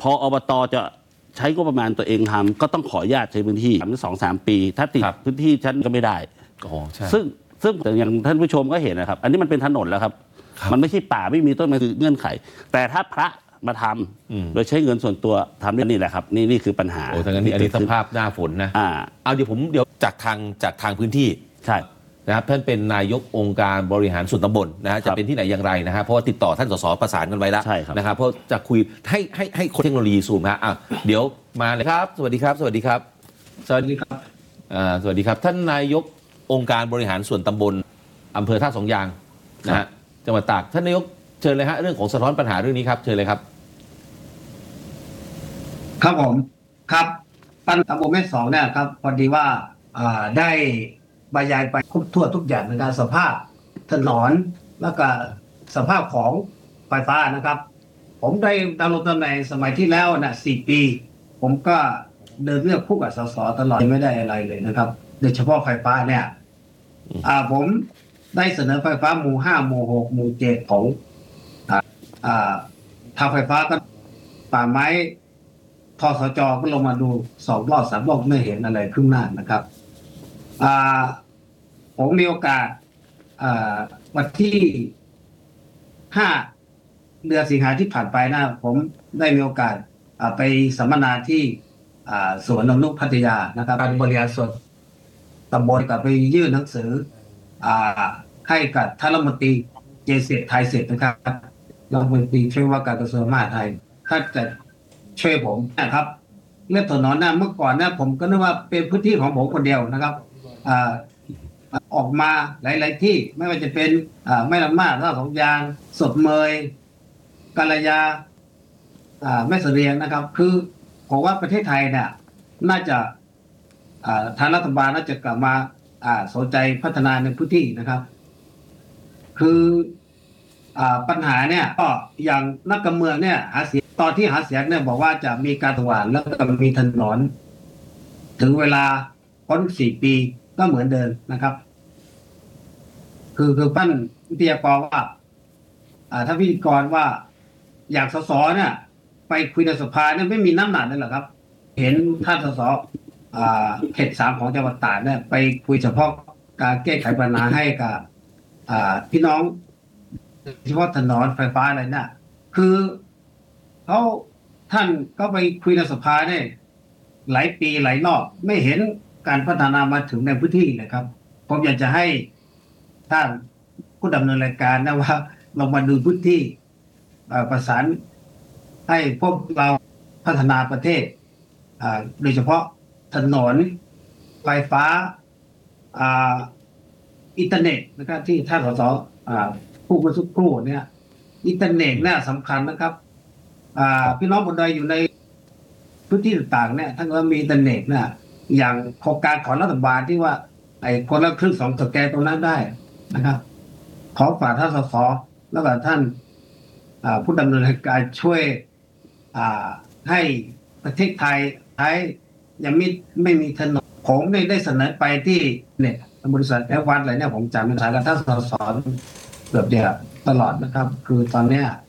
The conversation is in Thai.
พออบตจะใช้งบประมาณตัวเองทำก็ต้องขออนุญาตใช้พื้นที่2-3 ปี ถ้าติดพื้นที่ฉันก็ไม่ได้ซึ่งอย่างท่านผู้ชมก็เห็นนะครับอันนี้มันเป็นถนนแล้วครับมันไม่ใช่ป่าไม่มีต้นไม้คือเงื่อนไขแต่ถ้าพระมาทำโดยใช้เงินส่วนตัวทำนี่แหละครับนี่คือปัญหาทั้งนั้นอันนี้สภาพหน้าฝนนะเอาเดี๋ยวจากทางพื้นที่ใช่นะครับท่านเป็นนายกองค์การบริหารส่วนตำบลนะฮะจะเป็นที่ไหนอย่างไรนะฮะเพราะว่าติดต่อท่านสสประสานกันไว้แล้วนะครับเพราะจะคุยให้คนเทคโนโลยีซูมฮะเดี๋ยวมาเลยครับสวัสดีครับสวัสดีครับสวัสดีครับสวัสดีครับท่านนายกองค์การบริหารส่วนตำบลอำเภอท่าสองยางนะฮะจังหวัดตากท่านนายกเชิญเลยฮะเรื่องของสะท้อนปัญหาเรื่องนี้ครับเชิญเลยครับครับผมครับปัญหาตำบลแม่สองเนี่ยครับพอดีว่าได้บรรยายไปครบถ้วนทุกอย่างในการสภาพถนนแล้วก็สภาพของไฟฟ้านะครับผมได้ดำรงตำแหน่งสมัยที่แล้วนะ4 ปีผมก็เดินเรื่องคู่กับสสตลอดไม่ได้อะไรเลยนะครับโดยเฉพาะไฟฟ้าเนี่ยผมได้เสนอไฟฟ้าหมู่5หมู่6หมู่7ของทางไฟฟ้าก็ป่าไม้ทสจ.ก็ลงมาดู2 รอบ 3 รอบไม่เห็นอะไรขึ้นหน้านะครับผมมีโอกาสวันที่5 เดือนสิงหาที่ผ่านไปนะผมได้มีโอกาสไปสัมมนาที่สวนนงนุชพัทยานะครับการบริหารส่วนตำบลกับไปยื่นหนังสือให้กับท่านรัฐมนตรีเจเสร็จไทยเสร็จนะครับรัฐมนตรีช่วยว่าการกระทรวงมหาดไทยถ้าจะช่วยผมนะครับเรื่องถนนนะเมื่อก่อนนะผมก็นึกว่าเป็นพื้นที่ของผมคนเดียวนะครับออกมาหลายๆที่ไม่ว่าจะเป็นแม่ลำมาท่าสองยางศพเมยกาลยาแม่เสรียงนะครับคือผมว่าประเทศไทยเนี่ยน่าจะทางรัฐบาลน่าจะกลับมาสนใจพัฒนาในพื้นที่นะครับคือปัญหาเนี่ยก็อย่างนักการเมืองเนี่ยหาเสียงตอนที่หาเสียงเนี่ยบอกว่าจะมีการถวายแล้วก็มีถนนถึงเวลาพ้น4 ปีก็เหมือนเดิมนะครับคือปั้นวิทยากรว่าถ้าพิธีกรว่าอยากสสเนี่ยไปคุยในสภาเนี่ยไม่มีน้ำหนักเลยเหรอครับเห็นท่านสสเขต3ของจังหวัดตากเนี่ยไปคุยเฉพาะการแก้ไขปัญหาให้กับพี่น้องเฉพาะถนนไฟฟ้าอะไรเนี่ยคือท่านก็ไปคุยในสภาเนี่ยหลายปีหลายรอบไม่เห็นการพัฒนามาถึงในพื้นที่เลยครับผมอยากจะให้ท่านผู้ดำเนินรายการนะว่าเรามาดูพื้นที่ประสานให้พวกเราพัฒนาประเทศโดยเฉพาะถนนไฟฟ้าอินเทอร์เน็ตนะครับที่ท่านสสผู้บรรทุกครู่เนี่ยอินเทอร์เน็ตเนี่ยสำคัญนะครับพี่น้องคนใดอยู่ในพื้นที่ต่างๆเนี่ยถ้าเรามีอินเทอร์เน็ตเนี่ยอย่างโครงการของรัฐบาลที่ว่าไอ้คนละครึ่ง2 สแกนตรงนั้นได้นะครับขอฝากท่านสสแล้วก็ท่านผู้ดำเนินการช่วยให้ประเทศไทยยังไม่มีถนนผมได้เสนอไปที่เนี่ยบริษัทแอฟวันอะไรเนี่ยผมจำไม่ได้กับท่านสสแบบเดียวตลอดนะครับคือตอนเนี้ย